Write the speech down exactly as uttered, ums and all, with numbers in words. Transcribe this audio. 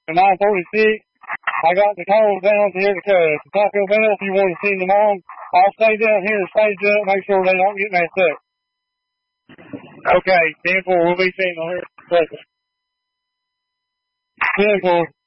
to nine forty-six. I got the calls down here to Taco Bell if you want to send them on. I'll stay down here and stage up, make sure they don't get messed up. Okay, ten four, we'll be sitting on here. ten four.